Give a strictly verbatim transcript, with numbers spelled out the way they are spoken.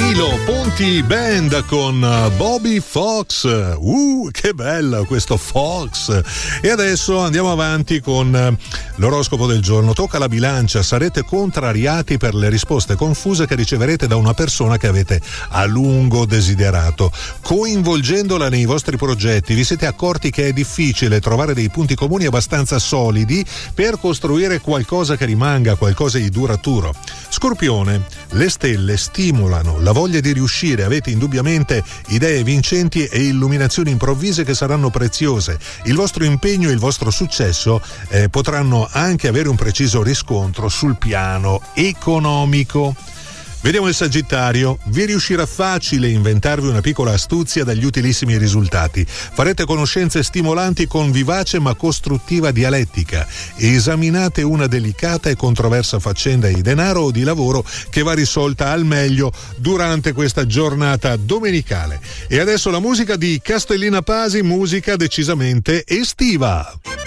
Danilo Ponti Band con Bobby Fox. Uh, che bello questo Fox. E adesso andiamo avanti con l'oroscopo del giorno. Tocca la bilancia. Sarete contrariati per le risposte confuse che riceverete da una persona che avete a lungo desiderato. Coinvolgendola nei vostri progetti vi siete accorti che è difficile trovare dei punti comuni abbastanza solidi per costruire qualcosa che rimanga, qualcosa di duraturo. Scorpione, le stelle stimolano la voglia di riuscire, avete indubbiamente idee vincenti e illuminazioni improvvise che saranno preziose. Il vostro impegno e il vostro successo eh, potranno anche avere un preciso riscontro sul piano economico. Vediamo il Sagittario. Vi riuscirà facile inventarvi una piccola astuzia dagli utilissimi risultati. Farete conoscenze stimolanti con vivace ma costruttiva dialettica. Esaminate una delicata e controversa faccenda di denaro o di lavoro che va risolta al meglio durante questa giornata domenicale. E adesso la musica di Castellina Pasi, musica decisamente estiva.